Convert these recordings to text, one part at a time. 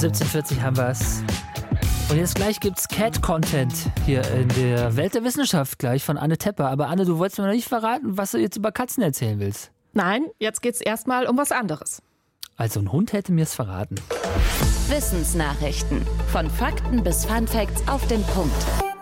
17:40 haben wir es. Und jetzt gleich gibt's Cat-Content hier in der Welt der Wissenschaft gleich von Anne Tepper. Aber Anne, du wolltest mir noch nicht verraten, was du jetzt über Katzen erzählen willst. Nein, jetzt geht's erstmal um was anderes. Also ein Hund hätte mir es verraten. Wissensnachrichten. Von Fakten bis Funfacts auf den Punkt.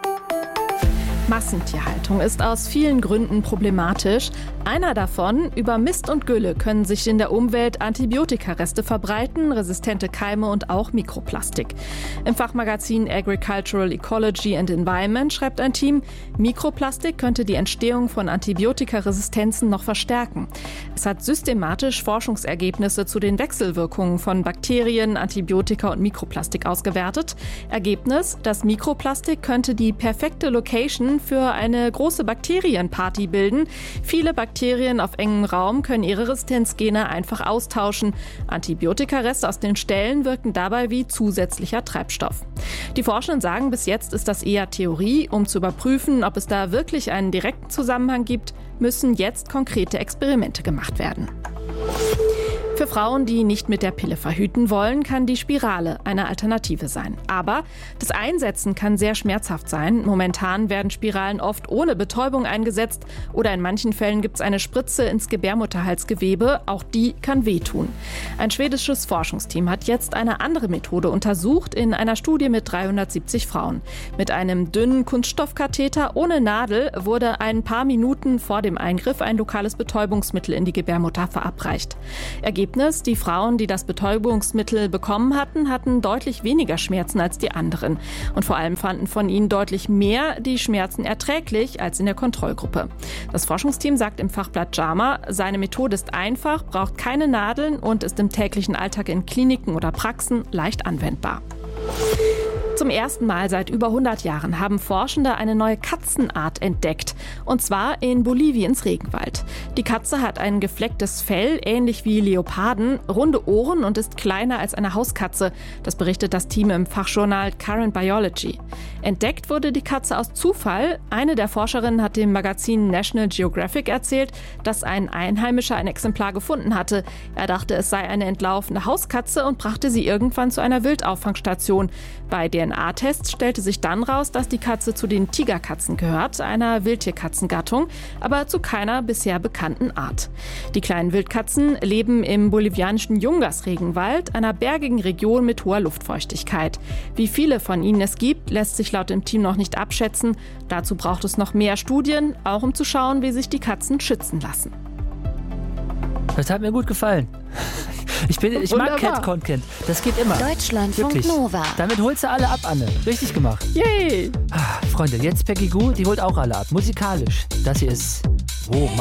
Massentierhaltung ist aus vielen Gründen problematisch. Einer davon: über Mist und Gülle können sich in der Umwelt Antibiotikareste verbreiten, resistente Keime und auch Mikroplastik. Im Fachmagazin Agricultural Ecology and Environment schreibt ein Team, Mikroplastik könnte die Entstehung von Antibiotikaresistenzen noch verstärken. Es hat systematisch Forschungsergebnisse zu den Wechselwirkungen von Bakterien, Antibiotika und Mikroplastik ausgewertet. Ergebnis: Das Mikroplastik könnte die perfekte Location für eine große Bakterienparty bilden. Viele Bakterien auf engem Raum können ihre Resistenzgene einfach austauschen. Antibiotikareste aus den Ställen wirken dabei wie zusätzlicher Treibstoff. Die Forschenden sagen, bis jetzt ist das eher Theorie. Um zu überprüfen, ob es da wirklich einen direkten Zusammenhang gibt, müssen jetzt konkrete Experimente gemacht werden. Für Frauen, die nicht mit der Pille verhüten wollen, kann die Spirale eine Alternative sein. Aber das Einsetzen kann sehr schmerzhaft sein. Momentan werden Spiralen oft ohne Betäubung eingesetzt oder in manchen Fällen gibt es eine Spritze ins Gebärmutterhalsgewebe. Auch die kann wehtun. Ein schwedisches Forschungsteam hat jetzt eine andere Methode untersucht in einer Studie mit 370 Frauen. Mit einem dünnen Kunststoffkatheter ohne Nadel wurde ein paar Minuten vor dem Eingriff ein lokales Betäubungsmittel in die Gebärmutter verabreicht. Ergebnis: Die Frauen, die das Betäubungsmittel bekommen hatten, hatten deutlich weniger Schmerzen als die anderen. Und vor allem fanden von ihnen deutlich mehr die Schmerzen erträglich als in der Kontrollgruppe. Das Forschungsteam sagt im Fachblatt JAMA, seine Methode ist einfach, braucht keine Nadeln und ist im täglichen Alltag in Kliniken oder Praxen leicht anwendbar. Zum ersten Mal seit über 100 Jahren haben Forschende eine neue Katzenart entdeckt. Und zwar in Boliviens Regenwald. Die Katze hat ein geflecktes Fell, ähnlich wie Leoparden, runde Ohren und ist kleiner als eine Hauskatze. Das berichtet das Team im Fachjournal Current Biology. Entdeckt wurde die Katze aus Zufall. Eine der Forscherinnen hat dem Magazin National Geographic erzählt, dass ein Einheimischer ein Exemplar gefunden hatte. Er dachte, es sei eine entlaufene Hauskatze und brachte sie irgendwann zu einer Wildauffangstation. Bei DNA-Tests stellte sich dann raus, dass die Katze zu den Tigerkatzen gehört, einer Wildtierkatzengattung, aber zu keiner bisher bekannten Art. Die kleinen Wildkatzen leben im bolivianischen Yungas-Regenwald, einer bergigen Region mit hoher Luftfeuchtigkeit. Wie viele von ihnen es gibt, lässt sich laut dem Team noch nicht abschätzen. Dazu braucht es noch mehr Studien, auch um zu schauen, wie sich die Katzen schützen lassen. Das hat mir gut gefallen. Ich mag Cat-Content. Das geht immer. Deutschlandfunk Nova. Damit holst du alle ab, Anne. Richtig gemacht. Yay! Freunde, jetzt Peggy Gou, die holt auch alle ab. Musikalisch. Das hier ist Wo